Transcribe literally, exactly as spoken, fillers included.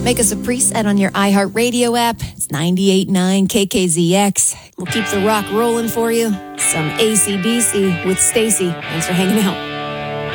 Make us a preset on your iHeartRadio app. It's ninety-eight point nine K K Z X. We'll keep the rock rolling for you. Some A C D C with Stacy. Thanks for hanging out.